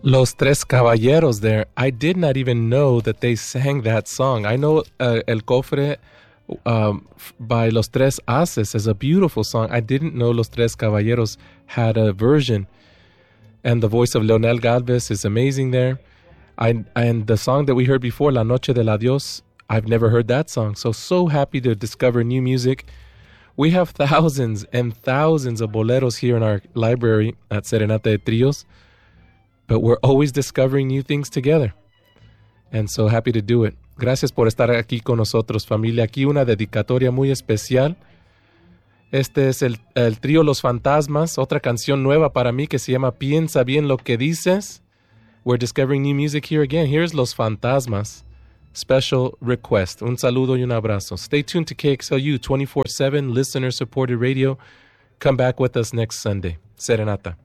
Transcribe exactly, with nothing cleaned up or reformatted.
Los Tres Caballeros there. I did not even know that they sang that song. I know uh, El Cofre um, by Los Tres Haces is a beautiful song. I didn't know Los Tres Caballeros had a version. And the voice of Leonel Galvez is amazing there. I, and the song that we heard before, La Noche del Adiós, I've never heard that song. So, so happy to discover new music. We have thousands and thousands of boleros here in our library at Serenata de Trios. But we're always discovering new things together. And so happy to do it. Gracias por estar aquí con nosotros, familia. Aquí una dedicatoria muy especial. Este es el, el trío Los Fantasmas, otra canción nueva para mí que se llama Piensa bien lo que dices. We're discovering new music here again. Here's Los Fantasmas. Special request. Un saludo y un abrazo. Stay tuned to K X L U twenty-four seven, listener-supported radio. Come back with us next Sunday. Serenata.